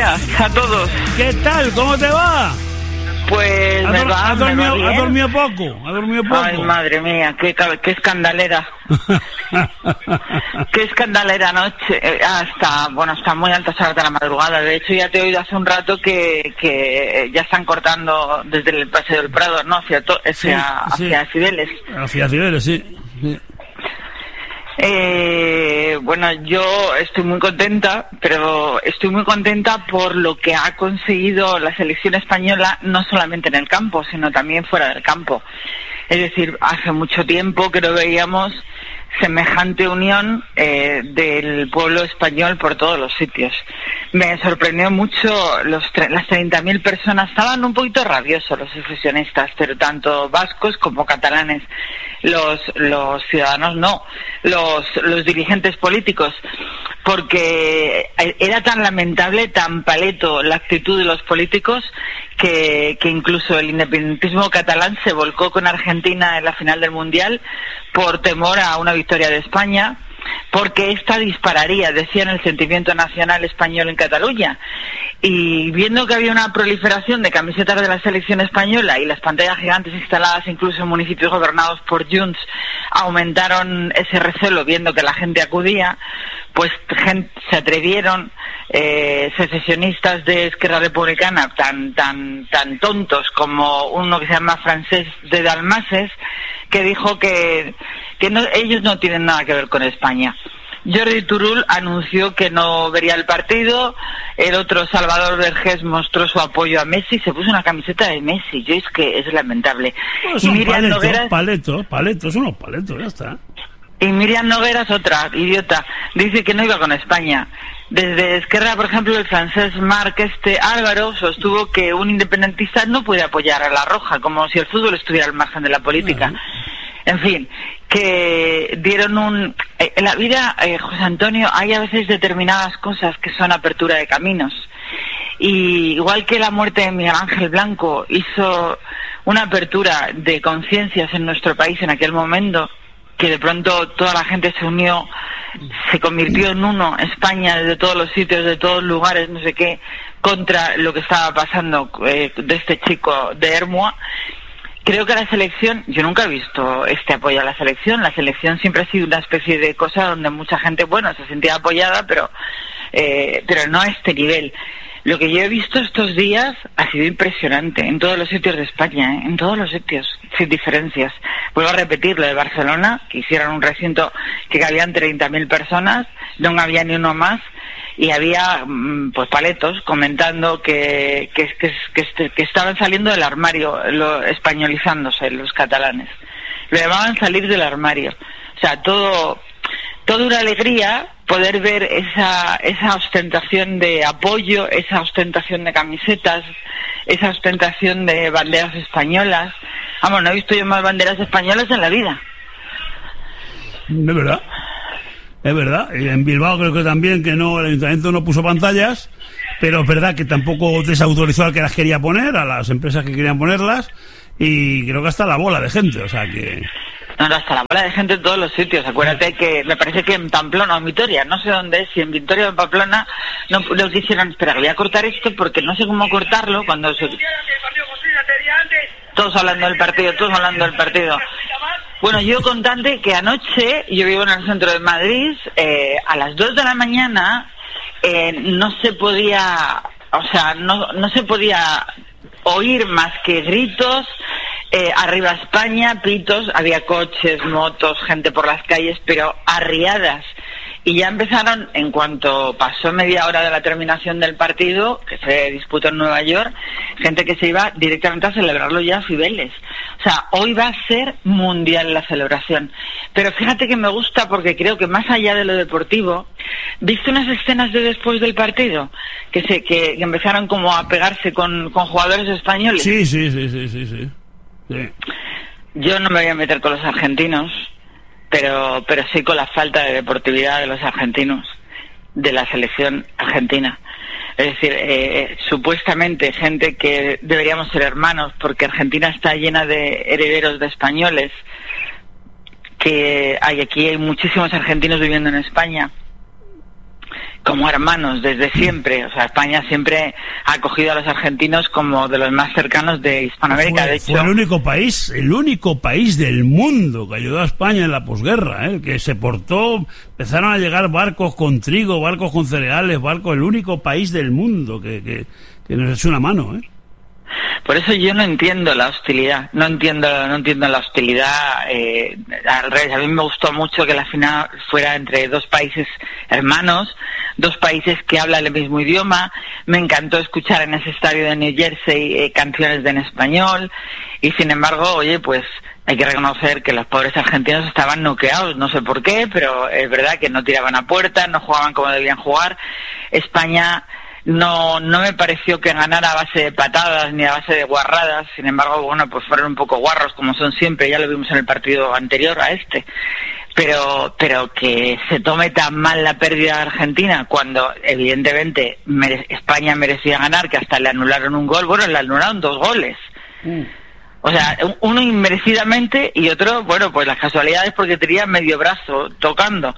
días a todos. ¿Qué tal? ¿Cómo te va? Pues ¿Has dormido poco? Ay, madre mía, qué escandalera. Qué escandalera noche. Hasta muy altas horas de la madrugada. De hecho, ya te he oído hace un rato que ya están cortando desde el Paseo del Prado, ¿no? Hacia Cibeles. Hacia Cibeles, sí. Bueno, yo estoy muy contenta, pero estoy muy contenta por lo que ha conseguido la selección española, no solamente en el campo, sino también fuera del campo. Es decir, hace mucho tiempo que no veíamos semejante unión del pueblo español por todos los sitios. Me sorprendió mucho las 30.000 personas. Estaban un poquito rabiosos los seleccionistas, pero tanto vascos como catalanes. Los ciudadanos no, los dirigentes políticos, porque era tan lamentable, tan paleto la actitud de los políticos que incluso el independentismo catalán se volcó con Argentina en la final del Mundial por temor a una victoria de España, porque esta dispararía, decían, el sentimiento nacional español en Cataluña. Y viendo que había una proliferación de camisetas de la selección española y las pantallas gigantes instaladas incluso en municipios gobernados por Junts aumentaron ese recelo, viendo que la gente acudía, pues se atrevieron secesionistas de Esquerra Republicana tan tontos como uno que se llama Francesc de Dalmases, que dijo que ellos no tienen nada que ver con España. Jordi Turull anunció que no vería el partido. El otro, Salvador Vergés, mostró su apoyo a Messi y se puso una camiseta de Messi. Yo es que es lamentable. Pues y Miriam Nogueras, paletos, unos paletos, ya está. Y Miriam Nogueras, otra idiota, dice que no iba con España. Desde Esquerra, por ejemplo, el francés Marc Álvaro sostuvo que un independentista no puede apoyar a la Roja, como si el fútbol estuviera al margen de la política. En fin, que dieron en la vida, José Antonio, hay a veces determinadas cosas que son apertura de caminos. Y igual que la muerte de Miguel Ángel Blanco hizo una apertura de conciencias en nuestro país en aquel momento, que de pronto toda la gente se unió, se convirtió en uno, España, desde todos los sitios, de todos los lugares, no sé qué, contra lo que estaba pasando de este chico de Hermua. Creo que la selección, yo nunca he visto este apoyo a la selección siempre ha sido una especie de cosa donde mucha gente, bueno, se sentía apoyada, pero no a este nivel. Lo que yo he visto estos días ha sido impresionante, en todos los sitios de España, en todos los sitios, sin diferencias. Vuelvo a repetir lo de Barcelona, que hicieron un recinto que cabían 30.000 personas, no había ni uno más, y había pues paletos comentando que estaban saliendo del armario, españolizándose los catalanes. Lo llamaban salir del armario. O sea, toda una alegría poder ver esa ostentación de apoyo, esa ostentación de camisetas, esa ostentación de banderas españolas. Vamos, no he visto yo más banderas españolas en la vida. ¿De verdad? Es verdad, y en Bilbao creo que también, que no, el ayuntamiento no puso pantallas, pero es verdad que tampoco desautorizó al que las quería poner, a las empresas que querían ponerlas, y creo que hasta la bola de gente, o sea que... No, hasta la bola de gente en todos los sitios. Acuérdate que me parece que en Pamplona o en Vitoria, no sé dónde es, si en Vitoria o en Pamplona no quisieron esperar. Voy a cortar esto porque no sé cómo cortarlo cuando se... Todos hablando del partido. Bueno, yo contante que anoche, yo vivo en el centro de Madrid, a las 2 de la mañana no se podía oír más que gritos, arriba España, pitos, había coches, motos, gente por las calles, pero arriadas. Y ya empezaron, en cuanto pasó media hora de la terminación del partido, que se disputó en Nueva York, gente que se iba directamente a celebrarlo ya a Cibeles. O sea, hoy va a ser mundial la celebración. Pero fíjate que me gusta porque creo que más allá de lo deportivo, ¿viste unas escenas de después del partido? Que empezaron como a pegarse con jugadores españoles. Sí. Yo no me voy a meter con los argentinos, pero sí con la falta de deportividad de los argentinos, de la selección argentina. Es decir, supuestamente gente que deberíamos ser hermanos, porque Argentina está llena de herederos de españoles, que aquí hay muchísimos argentinos viviendo en España, como hermanos desde siempre. O sea, España siempre ha acogido a los argentinos como de los más cercanos de Hispanoamérica. De hecho, fue el único país del mundo que ayudó a España en la posguerra, el que se portó, empezaron a llegar barcos con trigo, barcos con cereales, el único país del mundo que nos echó una mano, Por eso yo no entiendo la hostilidad, no entiendo la hostilidad, al revés. A mí me gustó mucho que la final fuera entre dos países hermanos, dos países que hablan el mismo idioma. Me encantó escuchar en ese estadio de New Jersey canciones en español, y sin embargo, oye, pues hay que reconocer que los pobres argentinos estaban noqueados, no sé por qué, pero es verdad que no tiraban a puerta, no jugaban como debían jugar. España no me pareció que ganara a base de patadas ni a base de guarradas. Sin embargo, bueno, pues fueron un poco guarros como son siempre, ya lo vimos en el partido anterior a este. Pero que se tome tan mal la pérdida de Argentina cuando evidentemente España merecía ganar, que hasta le anularon un gol. Bueno, le anularon 2 goles. O sea, uno inmerecidamente y otro, bueno, pues las casualidades porque tenía medio brazo tocando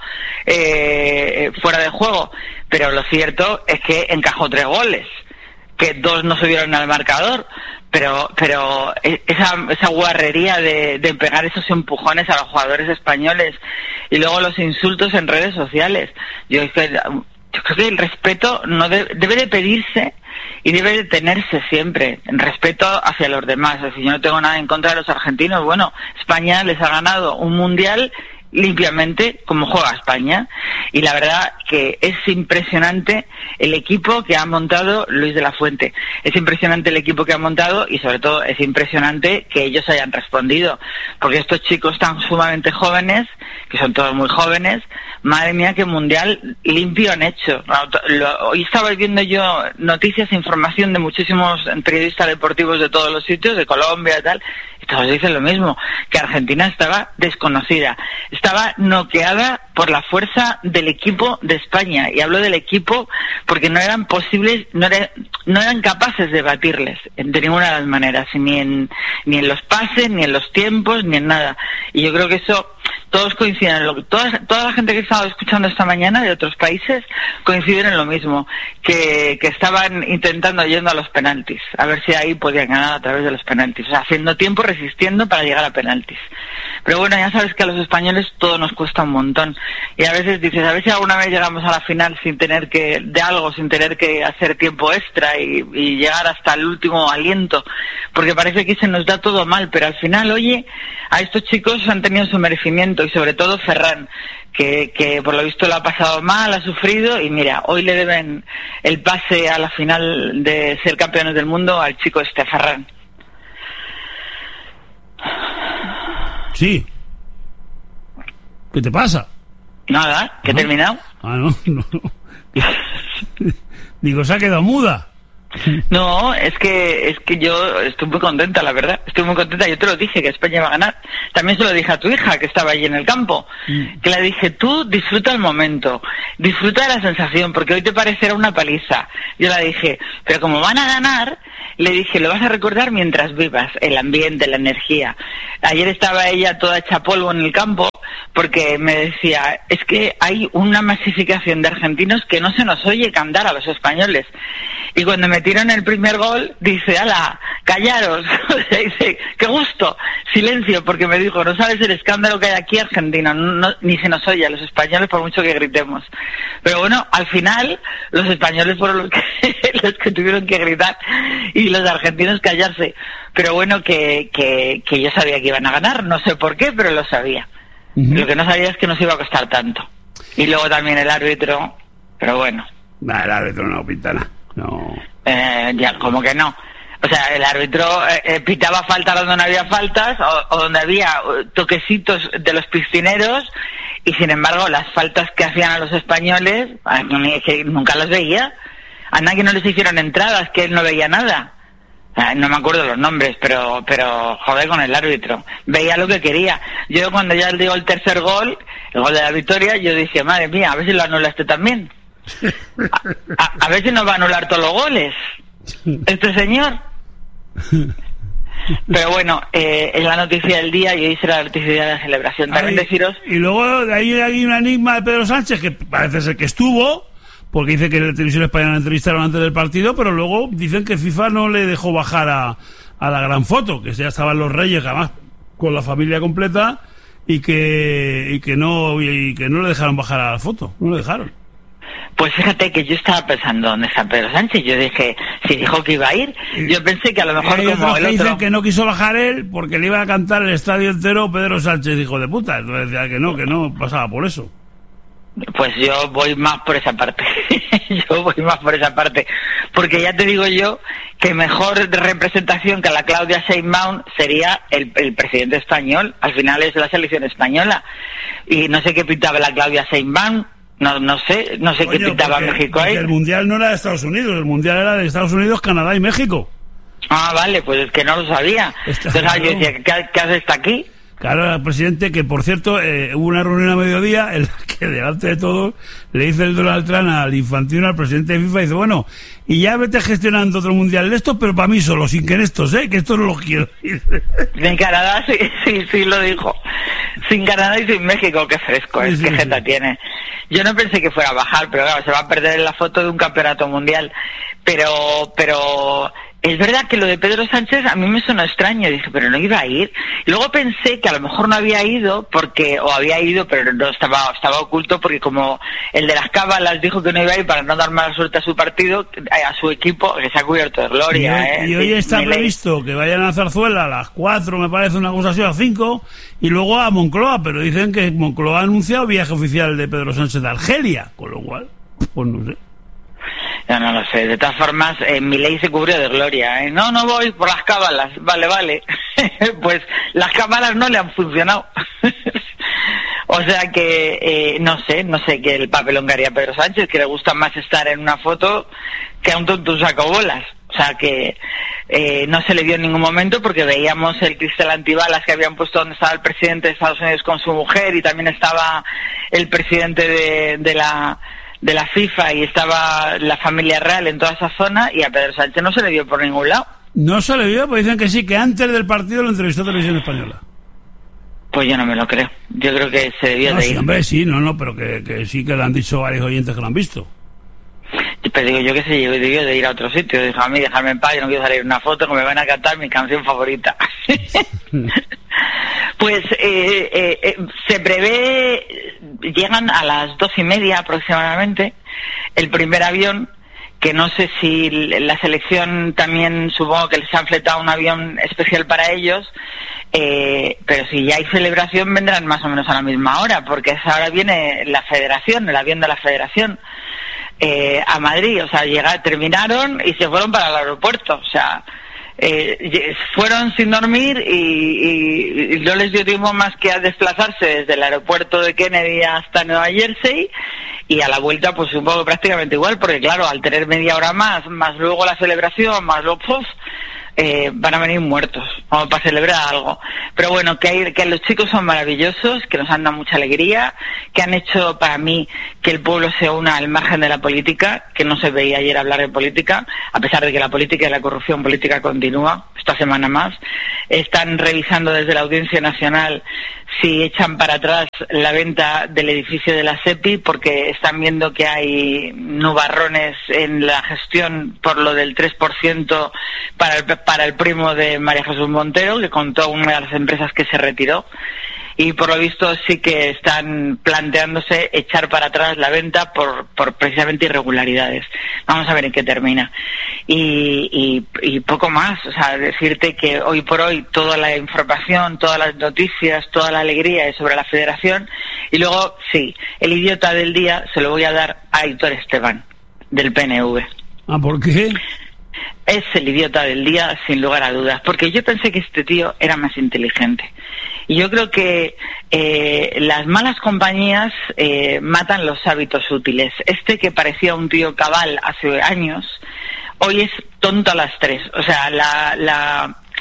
fuera de juego. Pero lo cierto es que encajó 3 goles, que 2 no subieron al marcador. Pero esa guarrería de pegar esos empujones a los jugadores españoles y luego los insultos en redes sociales. Yo creo que el respeto no debe de pedirse y debe de tenerse siempre, en respeto hacia los demás. Es decir, yo no tengo nada en contra de los argentinos. Bueno, España les ha ganado un mundial limpiamente como juega España, y la verdad que es impresionante el equipo que ha montado Luis de la Fuente, es impresionante el equipo que ha montado, y sobre todo es impresionante que ellos hayan respondido, porque estos chicos tan sumamente jóvenes, que son todos muy jóvenes, madre mía, qué mundial limpio han hecho. Hoy estaba viendo yo noticias e información de muchísimos periodistas deportivos de todos los sitios, de Colombia y tal, y todos dicen lo mismo, que Argentina estaba desconocida, estaba noqueada por la fuerza del equipo de España, y hablo del equipo porque no eran posibles, no eran capaces de batirles de ninguna de las maneras, ni en los pases, ni en los tiempos, ni en nada. Y yo creo que eso todos coinciden, toda la gente que estaba escuchando esta mañana de otros países coinciden en lo mismo, que estaban intentando yendo a los penaltis, a ver si ahí podían ganar a través de los penaltis, o sea, haciendo tiempo, resistiendo para llegar a penaltis. Pero bueno, ya sabes que a los españoles todo nos cuesta un montón, y a veces dices, a ver si alguna vez llegamos a la final sin tener que hacer tiempo extra y llegar hasta el último aliento, porque parece que se nos da todo mal, pero al final, oye, a estos chicos han tenido su merecimiento, y sobre todo Ferran, que por lo visto lo ha pasado mal, ha sufrido, y mira, hoy le deben el pase a la final de ser campeones del mundo al chico Ferran. Sí. ¿Qué te pasa? Nada, que he terminado. No. Digo, se ha quedado muda. No, es que yo estoy muy contenta, la verdad. Estoy muy contenta. Yo te lo dije, que España va a ganar. También se lo dije a tu hija, que estaba allí en el campo. Que le dije, tú disfruta el momento, disfruta de la sensación, porque hoy te parecerá una paliza. Yo le dije, pero como van a ganar, le dije, lo vas a recordar mientras vivas, el ambiente, la energía. Ayer estaba ella toda hecha polvo en el campo, porque me decía, es que hay una masificación de argentinos que no se nos oye cantar a los españoles. Y cuando metieron el primer gol, dice, ala, callaros. Dice, qué gusto, silencio, porque me dijo, no sabes el escándalo que hay aquí Argentina, ni se nos oye a los españoles por mucho que gritemos. Pero bueno, al final, los españoles fueron los que tuvieron que gritar, y los argentinos callarse. Pero bueno, que yo sabía que iban a ganar, no sé por qué, pero lo sabía. Lo que no sabía es que nos iba a costar tanto. Y luego también el árbitro, pero bueno. El árbitro no pinta nada. No. Ya, como que no. O sea, el árbitro pitaba faltas donde no había faltas, o donde había toquecitos de los piscineros, y sin embargo las faltas que hacían a los españoles, que nunca las veía. A nadie no les hicieron entradas, que él no veía nada. No me acuerdo los nombres, pero joder con el árbitro. Veía lo que quería. Yo cuando ya le dio el tercer gol, el gol de la victoria, yo dije, madre mía, a ver si lo anulaste también. A ver si nos va a anular todos los goles este señor. Pero bueno, es la noticia del día, y hoy será la noticia de la celebración. También deciros... Y luego de ahí hay un enigma de Pedro Sánchez, que parece ser que estuvo, porque dice que la televisión española la entrevistaron antes del partido, pero luego dicen que FIFA no le dejó bajar a la gran foto, que ya estaban los Reyes, además, con la familia completa, y que no le dejaron bajar a la foto, no le dejaron. Pues fíjate que yo estaba pensando dónde está Pedro Sánchez. Yo dije, si dijo que iba a ir, yo pensé que a lo mejor como el otro... dicen que no quiso bajar él porque le iba a cantar el estadio entero Pedro Sánchez, hijo de puta. Entonces decía que no pasaba por eso. Pues yo voy más por esa parte. Porque ya te digo yo que mejor representación que la Claudia Sheinbaum sería el presidente español. Al final es la selección española. Y no sé qué pintaba la Claudia Sheinbaum. No sé qué pintaba México ahí. El Mundial no era de Estados Unidos, el Mundial era de Estados Unidos, Canadá y México. Ah, vale, pues es que no lo sabía. Entonces yo decía, ¿qué hace está aquí? Claro, el presidente, que por cierto, hubo una reunión a mediodía en la que delante de todos le dice el Donald Trump al Infantino, al presidente de FIFA, y dice, bueno, y ya vete gestionando otro mundial de estos, pero para mí solo, sin que en estos, que estos no los quiero. En Canadá sí lo dijo. Sin Canadá y sin México, qué fresco es, qué jeta tiene. Yo no pensé que fuera a bajar, pero claro, se va a perder en la foto de un campeonato mundial. Pero es verdad que lo de Pedro Sánchez a mí me sonó extraño. Dije, pero no iba a ir. Y luego pensé que a lo mejor no había ido o había ido, pero no estaba oculto, porque como el de las cábalas dijo que no iba a ir para no dar mala suerte a su partido, a su equipo, que se ha cubierto de gloria. Y hoy está previsto que vayan a Zarzuela a las 4, me parece, una cosa así, a 5, y luego a Moncloa, pero dicen que Moncloa ha anunciado viaje oficial de Pedro Sánchez de Argelia, con lo cual, pues no sé. No lo sé. De todas formas, Milei se cubrió de gloria. No voy por las cábalas. Vale. Pues las cábalas no le han funcionado. O sea que no sé qué el papelón que haría Pedro Sánchez, que le gusta más estar en una foto que a un tonto sacabolas. O sea que no se le dio en ningún momento, porque veíamos el cristal antibalas que habían puesto donde estaba el presidente de Estados Unidos con su mujer, y también estaba el presidente de la FIFA, y estaba la familia real en toda esa zona, y a Pedro Sánchez no se le dio por ningún lado. No se le dio, pues dicen que sí, que antes del partido lo entrevistó Televisión Española. Pues yo no me lo creo. Yo creo que se debió de ir. Sí, hombre, sí, pero que sí, que lo han dicho varios oyentes que lo han visto. Pero digo yo que se debió de ir a otro sitio. Dijo, a mí, dejarme en paz, yo no quiero salir en una foto que me van a cantar mi canción favorita. Pues se prevé, llegan a las 12:30 aproximadamente, el primer avión, que no sé si la selección también, supongo que les han fletado un avión especial para ellos, pero si ya hay celebración vendrán más o menos a la misma hora, porque a esa hora viene la federación, el avión de la federación, a Madrid. O sea, terminaron y se fueron para el aeropuerto. O sea, fueron sin dormir y no les dio tiempo más que a desplazarse desde el aeropuerto de Kennedy hasta Nueva Jersey, y a la vuelta pues un poco prácticamente igual, porque claro, al tener media hora más luego la celebración, más luego van a venir muertos, como para celebrar algo. Pero bueno, que los chicos son maravillosos, que nos han dado mucha alegría, que han hecho para mí que el pueblo se una al margen de la política, que no se veía ayer hablar de política, a pesar de que la política y la corrupción política continúa esta semana más. Están revisando desde la Audiencia Nacional si echan para atrás la venta del edificio de la SEPI, porque están viendo que hay nubarrones en la gestión por lo del 3% para el primo de María Jesús Montero, que contó una de las empresas que se retiró. Y por lo visto sí que están planteándose echar para atrás la venta por precisamente irregularidades. Vamos a ver en qué termina. Y poco más. O sea, decirte que hoy por hoy toda la información, todas las noticias, toda la alegría es sobre la Federación. Y luego, sí, el idiota del día se lo voy a dar a Aitor Esteban, del PNV. ¿Por qué? Es el idiota del día, sin lugar a dudas, porque yo pensé que este tío era más inteligente. Y yo creo que las malas compañías matan los hábitos útiles. Este, que parecía un tío cabal hace años, hoy es tonto a las 3. O sea,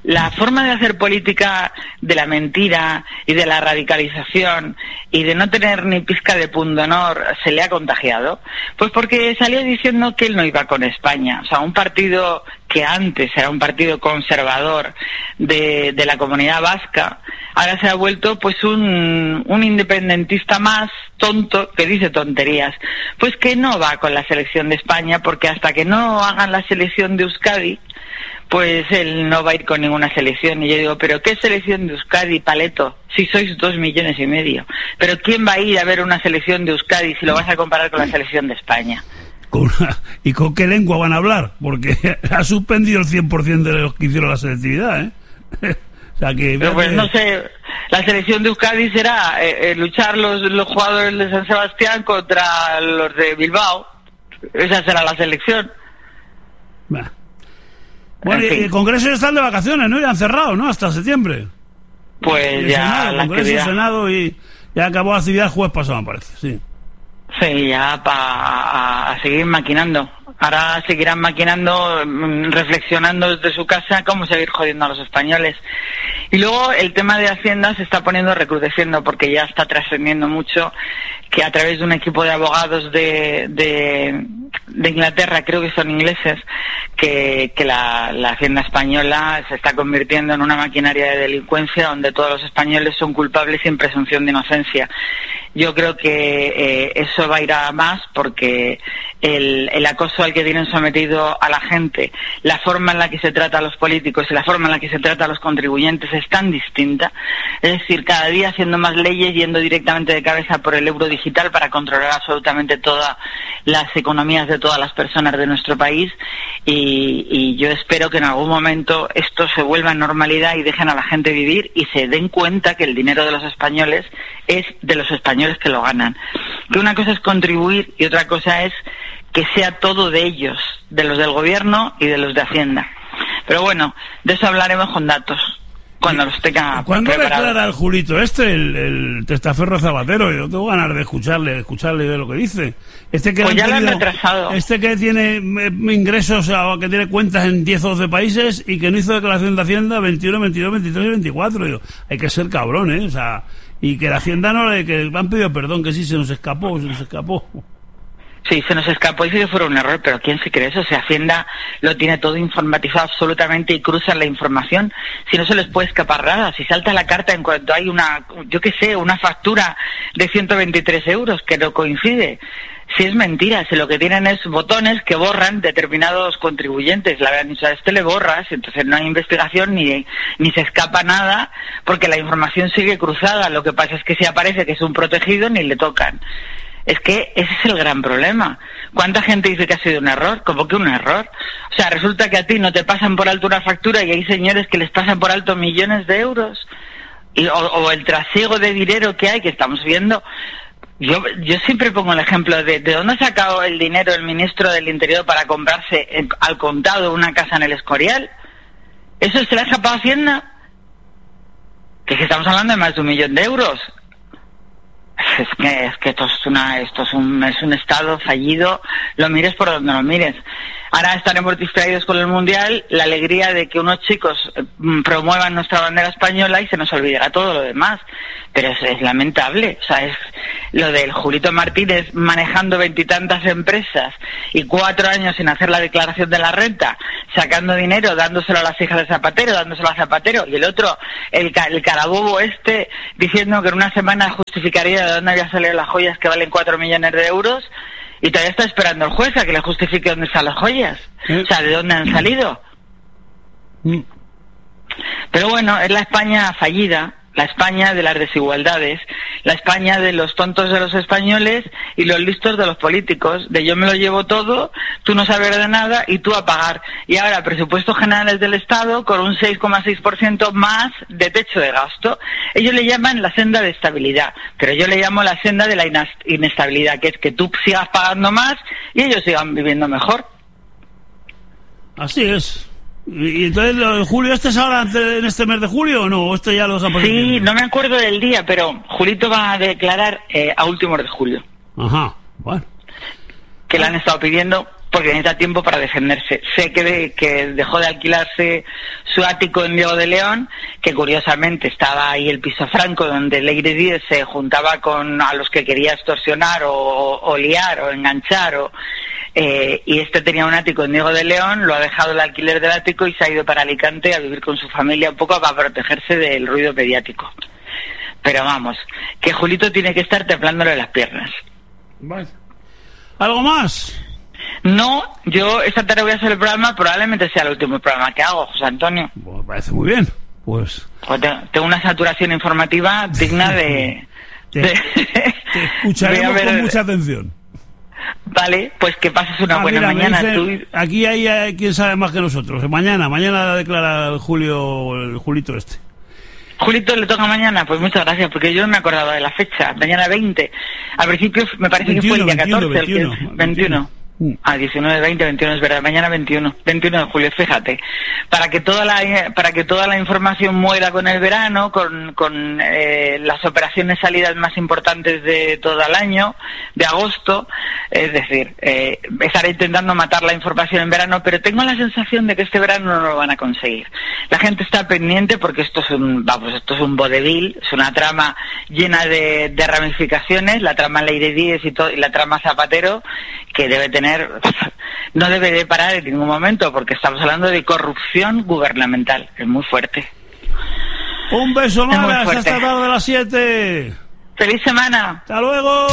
la forma de hacer política de la mentira y de la radicalización y de no tener ni pizca de pundonor se le ha contagiado? Pues porque salió diciendo que él no iba con España. O sea, un partido que antes era un partido conservador de la comunidad vasca, ahora se ha vuelto pues un independentista más tonto que dice tonterías. Pues que no va con la selección de España, porque hasta que no hagan la selección de Euskadi, pues él no va a ir con ninguna selección. Y yo digo, ¿pero qué selección de Euskadi, Paleto? Si sois 2,5 millones. ¿Pero quién va a ir a ver una selección de Euskadi si lo vas a comparar con la selección de España? ¿Y con qué lengua van a hablar? Porque ha suspendido el 100% de los que hicieron la selectividad, ¿eh? O sea que... Pero pues no sé, la selección de Euskadi será luchar los jugadores de San Sebastián contra los de Bilbao. Esa será la selección. Bueno, en fin. El Congreso ya están de vacaciones, ¿no? Ya han cerrado, ¿no? Hasta septiembre. Pues el ya Senado, la Congreso y Senado, y ya acabó la actividad el jueves pasado, me parece, sí. Sí, ya a seguir maquinando. Ahora seguirán maquinando, reflexionando desde su casa cómo seguir jodiendo a los españoles. Y luego el tema de Hacienda se está poniendo recrudeciendo, porque ya está trascendiendo mucho que a través de un equipo de abogados de Inglaterra, creo que son ingleses, que la Hacienda española se está convirtiendo en una maquinaria de delincuencia donde todos los españoles son culpables sin presunción de inocencia. Yo creo que eso va a ir a más, porque el acoso al que tienen sometido a la gente, la forma en la que se trata a los políticos y la forma en la que se trata a los contribuyentes es tan distinta. Es decir, cada día haciendo más leyes, yendo directamente de cabeza por el euro digital para controlar absolutamente todas las economías de todas las personas de nuestro país, y yo espero que en algún momento esto se vuelva en normalidad y dejen a la gente vivir y se den cuenta que el dinero de los españoles es de los españoles que lo ganan. Que una cosa es contribuir y otra cosa es que sea todo de ellos, de los del gobierno y de los de Hacienda. Pero bueno, de eso hablaremos con datos cuando los tenga preparados. ¿Cuándo declara el Julito el testaferro Zapatero? Yo tengo ganas de escucharle de lo que dice. Que pues ya lo han retrasado. Que tiene ingresos, o que tiene cuentas en 10 o 12 países y que no hizo declaración de Hacienda 21, 22, 23 y 24. Digo, hay que ser cabrón, ¿eh? O sea, y que la Hacienda que han pedido perdón, que sí se nos escapó. Sí, se nos escapó y sí que fue un error, pero ¿quién se cree eso? O sea, Hacienda lo tiene todo informatizado absolutamente y cruzan la información. Si no se les puede escapar nada, si salta la carta en cuanto hay una factura de 123 euros que no coincide. Si es mentira, si lo que tienen es botones que borran determinados contribuyentes, le habían dicho a le borras, entonces no hay investigación ni se escapa nada, porque la información sigue cruzada. Lo que pasa es que si aparece que es un protegido, ni le tocan. Es que ese es el gran problema. ¿Cuánta gente dice que ha sido un error? ¿Cómo que un error? O sea, resulta que a ti no te pasan por alto una factura y hay señores que les pasan por alto millones de euros. O el trasiego de dinero que hay, que estamos viendo. Yo siempre pongo el ejemplo de dónde ha sacado el dinero el ministro del Interior para comprarse al contado una casa en el Escorial. ¿Eso se le ha escapado a Hacienda? Que estamos hablando de más de 1 millón de euros. Es que esto es un estado fallido, lo mires por donde lo mires. Ahora estaremos distraídos con el Mundial, la alegría de que unos chicos promuevan nuestra bandera española y se nos olvidará todo lo demás. Pero es lamentable, o sea, es lo del Julito Martínez manejando 20 y tantas empresas y 4 años sin hacer la declaración de la renta, sacando dinero, dándoselo a las hijas de Zapatero, dándoselo a Zapatero, y el otro, el carabobo diciendo que en una semana justificaría de dónde había salido las joyas que valen 4 millones de euros, y todavía está esperando el juez a que le justifique dónde están las joyas. O sea, de dónde han salido. Pero bueno, es la España fallida, la España de las desigualdades, la España de los tontos de los españoles y los listos de los políticos, de yo me lo llevo todo, tú no sabes de nada y tú a pagar. Y ahora presupuestos generales del Estado con un 6,6% más de techo de gasto. Ellos le llaman la senda de estabilidad, pero yo le llamo la senda de la inestabilidad, que es que tú sigas pagando más y ellos sigan viviendo mejor. Así es. ¿Y entonces lo de julio es ahora en este mes de julio o no? ¿O esto ya lo han pasado? Sí, no me acuerdo del día, pero Julito va a declarar a últimos de julio. Ajá, bueno. Que le han estado pidiendo porque necesita tiempo para defenderse. Sé que dejó de alquilarse su ático en Diego de León, que curiosamente estaba ahí el piso franco donde Leire Díez se juntaba a los que quería extorsionar o liar o enganchar, y este tenía un ático en Diego de León, lo ha dejado el alquiler del ático y se ha ido para Alicante a vivir con su familia un poco para protegerse del ruido mediático. Pero vamos, que Julito tiene que estar templándole las piernas. Vale. ¿Algo más? No, yo esta tarde voy a hacer el programa, probablemente sea el último programa que hago, José Antonio. Bueno, me parece muy bien. Pues tengo una saturación informativa digna de... Te escucharemos con mucha atención. Vale, pues que pases una buena mañana. Aquí hay quien sabe más que nosotros. Mañana declara el Julito este. Julito le toca mañana, pues muchas gracias, porque yo no me acordaba de la fecha. Mañana 20. Al principio me parece 21, que fue el día 14, 21. 19, 20, 21 es verdad, mañana 21 de julio, fíjate, para que toda la información muera con el verano, con las operaciones salidas más importantes de todo el año, de agosto, es decir, estaré intentando matar la información en verano, pero tengo la sensación de que este verano no lo van a conseguir. La gente está pendiente porque esto es un vodevil, es una trama llena de ramificaciones, la trama Leire Díez y la trama Zapatero, que no debe de parar en ningún momento, porque estamos hablando de corrupción gubernamental. Es muy fuerte. Un beso más, hasta esta tarde a las 7. ¡Feliz semana! ¡Hasta luego!